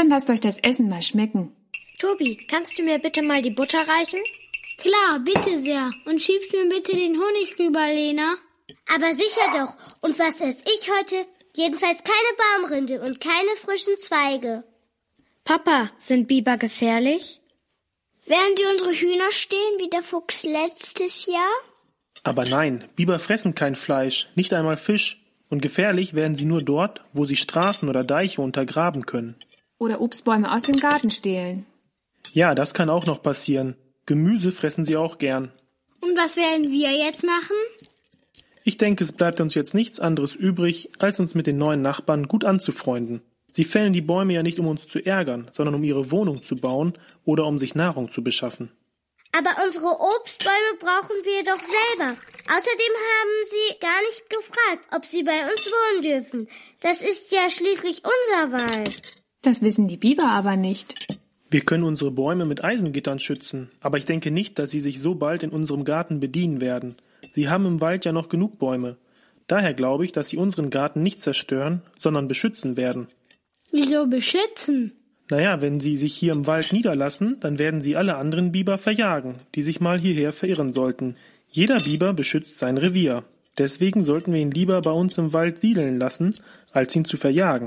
Dann lasst euch das Essen mal schmecken. Tobi, kannst du mir bitte mal die Butter reichen? Klar, bitte sehr. Und schiebst mir bitte den Honig rüber, Lena. Aber sicher doch. Und was esse ich heute? Jedenfalls keine Baumrinde und keine frischen Zweige. Papa, sind Biber gefährlich? Werden die unsere Hühner stehlen wie der Fuchs letztes Jahr? Aber nein, Biber fressen kein Fleisch, nicht einmal Fisch. Und gefährlich werden sie nur dort, wo sie Straßen oder Deiche untergraben können. Oder Obstbäume aus dem Garten stehlen. Ja, das kann auch noch passieren. Gemüse fressen sie auch gern. Und was werden wir jetzt machen? Ich denke, es bleibt uns jetzt nichts anderes übrig, als uns mit den neuen Nachbarn gut anzufreunden. Sie fällen die Bäume ja nicht, um uns zu ärgern, sondern um ihre Wohnung zu bauen oder um sich Nahrung zu beschaffen. Aber unsere Obstbäume brauchen wir doch selber. Außerdem haben sie gar nicht gefragt, ob sie bei uns wohnen dürfen. Das ist ja schließlich unser Wald. Das wissen die Biber aber nicht. Wir können unsere Bäume mit Eisengittern schützen, aber ich denke nicht, dass sie sich so bald in unserem Garten bedienen werden. Sie haben im Wald ja noch genug Bäume. Daher glaube ich, dass sie unseren Garten nicht zerstören, sondern beschützen werden. Wieso beschützen? Naja, wenn sie sich hier im Wald niederlassen, dann werden sie alle anderen Biber verjagen, die sich mal hierher verirren sollten. Jeder Biber beschützt sein Revier. Deswegen sollten wir ihn lieber bei uns im Wald siedeln lassen, als ihn zu verjagen.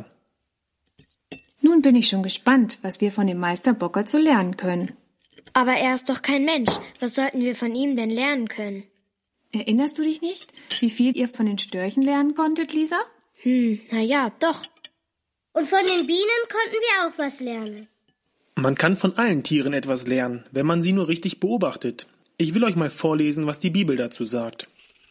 Nun bin ich schon gespannt, was wir von dem Meister Bockert zu lernen können. Aber er ist doch kein Mensch. Was sollten wir von ihm denn lernen können? Erinnerst du dich nicht, wie viel ihr von den Störchen lernen konntet, Lisa? Na ja, doch. Und von den Bienen konnten wir auch was lernen. Man kann von allen Tieren etwas lernen, wenn man sie nur richtig beobachtet. Ich will euch mal vorlesen, was die Bibel dazu sagt.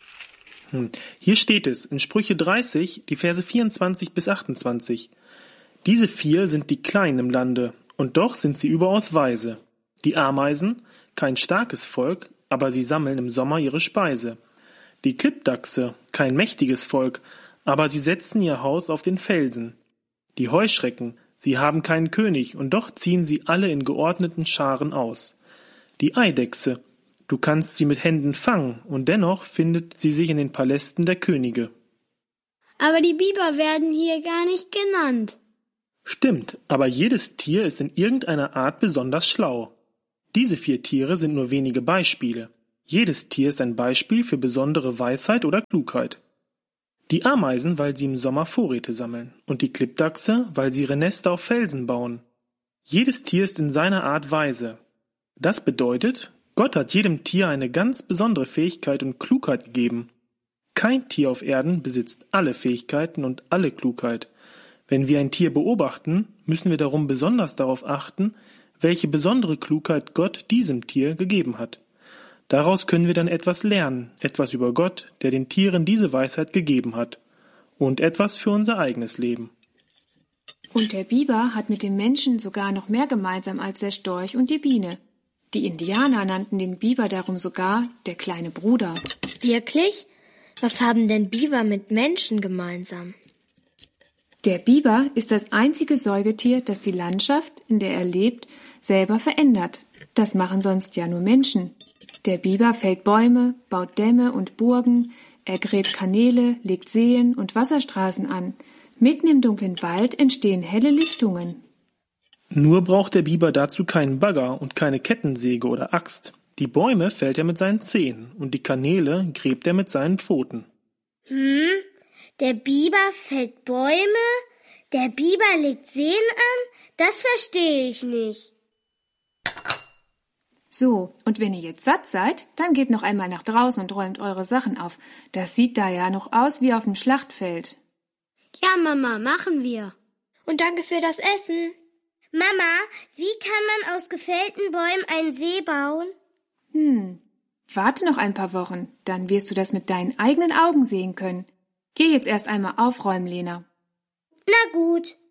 Hier steht es in Sprüche 30, die Verse 24 bis 28. Diese 4 sind die Kleinen im Lande, und doch sind sie überaus weise. Die Ameisen, kein starkes Volk, aber sie sammeln im Sommer ihre Speise. Die Klippdachse, kein mächtiges Volk, aber sie setzen ihr Haus auf den Felsen. Die Heuschrecken, sie haben keinen König, und doch ziehen sie alle in geordneten Scharen aus. Die Eidechse, du kannst sie mit Händen fangen, und dennoch findet sie sich in den Palästen der Könige. Aber die Biber werden hier gar nicht genannt. Stimmt, aber jedes Tier ist in irgendeiner Art besonders schlau. Diese 4 Tiere sind nur wenige Beispiele. Jedes Tier ist ein Beispiel für besondere Weisheit oder Klugheit. Die Ameisen, weil sie im Sommer Vorräte sammeln, und die Klippdachse, weil sie ihre Nester auf Felsen bauen. Jedes Tier ist in seiner Art weise. Das bedeutet, Gott hat jedem Tier eine ganz besondere Fähigkeit und Klugheit gegeben. Kein Tier auf Erden besitzt alle Fähigkeiten und alle Klugheit. Wenn wir ein Tier beobachten, müssen wir darum besonders darauf achten, welche besondere Klugheit Gott diesem Tier gegeben hat. Daraus können wir dann etwas lernen, etwas über Gott, der den Tieren diese Weisheit gegeben hat, und etwas für unser eigenes Leben. Und der Biber hat mit dem Menschen sogar noch mehr gemeinsam als der Storch und die Biene. Die Indianer nannten den Biber darum sogar der kleine Bruder. Wirklich? Was haben denn Biber mit Menschen gemeinsam? Der Biber ist das einzige Säugetier, das die Landschaft, in der er lebt, selber verändert. Das machen sonst ja nur Menschen. Der Biber fällt Bäume, baut Dämme und Burgen, er gräbt Kanäle, legt Seen und Wasserstraßen an. Mitten im dunklen Wald entstehen helle Lichtungen. Nur braucht der Biber dazu keinen Bagger und keine Kettensäge oder Axt. Die Bäume fällt er mit seinen Zehen und die Kanäle gräbt er mit seinen Pfoten. Der Biber fällt Bäume, der Biber legt Seen an? Das verstehe ich nicht. So, und wenn ihr jetzt satt seid, dann geht noch einmal nach draußen und räumt eure Sachen auf. Das sieht da ja noch aus wie auf dem Schlachtfeld. Ja, Mama, machen wir. Und danke für das Essen. Mama, wie kann man aus gefällten Bäumen einen See bauen? Warte noch ein paar Wochen, dann wirst du das mit deinen eigenen Augen sehen können. Geh jetzt erst einmal aufräumen, Lena. Na gut.